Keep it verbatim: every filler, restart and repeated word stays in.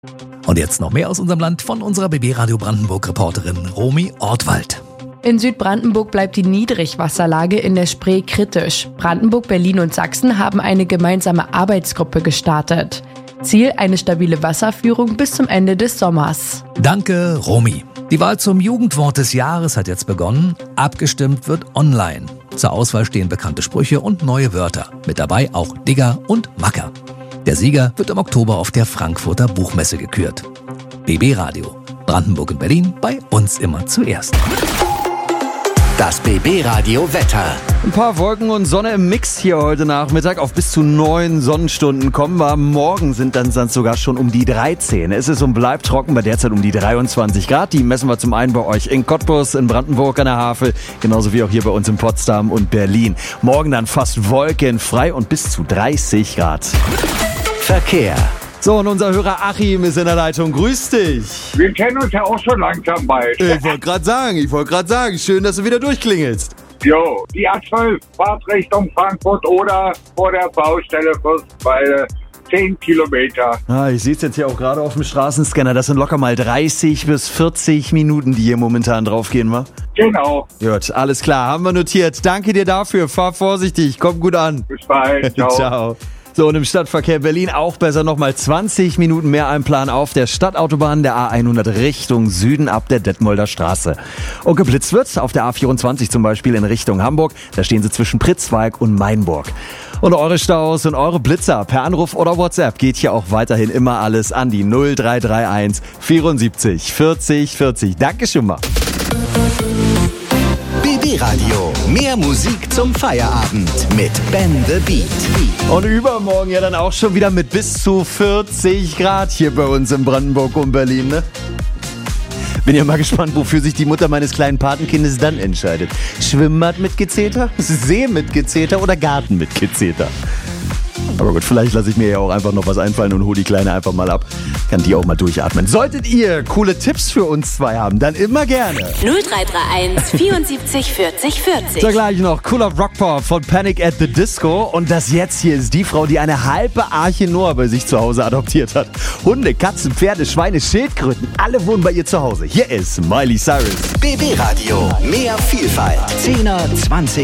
Und jetzt noch mehr aus unserem Land von unserer B B Radio Brandenburg-Reporterin Romy Ortwald. In Südbrandenburg bleibt die Niedrigwasserlage in der Spree kritisch. Brandenburg, Berlin und Sachsen haben eine gemeinsame Arbeitsgruppe gestartet. Ziel eine stabile Wasserführung bis zum Ende des Sommers. Danke, Romy. Die Wahl zum Jugendwort des Jahres hat jetzt begonnen. Abgestimmt wird online. Zur Auswahl stehen bekannte Sprüche und neue Wörter. Mit dabei auch Digger und Macker. Der Sieger wird im Oktober auf der Frankfurter Buchmesse gekürt. B B Radio, Brandenburg und Berlin, bei uns immer zuerst. Das B B Radio Wetter. Ein paar Wolken und Sonne im Mix hier heute Nachmittag. Auf bis zu neun Sonnenstunden kommen wir. Morgen sind dann sogar schon um die dreizehn. Es ist und bleibt trocken, bei derzeit um die dreiundzwanzig Grad. Die messen wir zum einen bei euch in Cottbus, in Brandenburg an der Havel, genauso wie auch hier bei uns in Potsdam und Berlin. Morgen dann fast wolkenfrei und bis zu dreißig Grad. Verkehr. So, und unser Hörer Achim ist in der Leitung. Grüß dich. Wir kennen uns ja auch schon langsam bald. Ich wollte gerade sagen, ich wollte gerade sagen, schön, dass du wieder durchklingelst. Jo, die A zwölf, Fahrt Richtung Frankfurt oder vor der Baustelle Fürstenwalde, zehn Kilometer. Ah, ich sehe es jetzt hier auch gerade auf dem Straßenscanner. Das sind locker mal dreißig bis vierzig Minuten, die hier momentan draufgehen, wa? Genau. Gut, alles klar, haben wir notiert. Danke dir dafür, fahr vorsichtig, komm gut an. Bis bald, ciao. Ciao. So, und im Stadtverkehr Berlin auch besser nochmal zwanzig Minuten mehr einplanen auf der Stadtautobahn der A hundert Richtung Süden ab der Detmolder Straße. Und geblitzt wird auf der A vierundzwanzig zum Beispiel in Richtung Hamburg. Da stehen sie zwischen Pritzwalk und Mainburg. Und eure Staus und eure Blitzer per Anruf oder WhatsApp geht hier auch weiterhin immer alles an die null drei drei eins vierundsiebzig vierzig vierzig. Danke schon mal. B B Radio. Mehr Musik zum Feierabend mit Ben the Beat. Und übermorgen ja dann auch schon wieder mit bis zu vierzig Grad hier bei uns in Brandenburg und Berlin, ne? Bin ja mal gespannt, wofür sich die Mutter meines kleinen Patenkindes dann entscheidet. Schwimmbad mit Gezeter, See mit Gezeter oder Garten mit Gezeter? Aber gut, vielleicht lasse ich mir ja auch einfach noch was einfallen und hole die Kleine einfach mal ab. Kann die auch mal durchatmen. Solltet ihr coole Tipps für uns zwei haben, dann immer gerne. null drei drei eins vierundsiebzig vierzig vierzig. Da gleich noch cooler Rockpop von Panic at the Disco. Und das jetzt hier ist die Frau, die eine halbe Arche Noah bei sich zu Hause adoptiert hat. Hunde, Katzen, Pferde, Schweine, Schildkröten, alle wohnen bei ihr zu Hause. Hier ist Miley Cyrus. B B Radio. Mehr Vielfalt. zehner, zwanziger